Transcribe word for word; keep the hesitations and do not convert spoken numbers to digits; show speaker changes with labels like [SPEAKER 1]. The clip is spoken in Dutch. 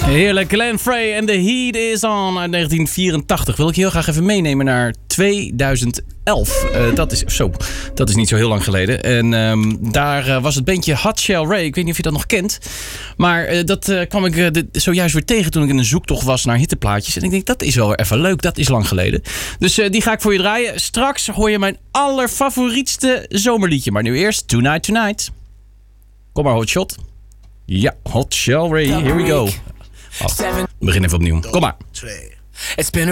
[SPEAKER 1] Heerlijk, Glenn Frey en The Heat is On uit negentien vierentachtig. Wil ik heel graag even meenemen naar tweeduizend elf. Uh, dat is zo, dat is niet zo heel lang geleden. En um, daar uh, was het bandje Hot Shell Ray. Ik weet niet of je dat nog kent. Maar uh, dat uh, kwam ik uh, de, zojuist weer tegen toen ik in een zoektocht was naar hitteplaatjes. En ik denk, dat is wel even leuk. Dat is lang geleden. Dus uh, die ga ik voor je draaien. Straks hoor je mijn allerfavorietste zomerliedje. Maar nu eerst Tonight Tonight. Kom maar, Hot Shot. Ja, Hot Shell Ray. Here we go. Oh, we beginnen even opnieuw. Kom maar.
[SPEAKER 2] It's been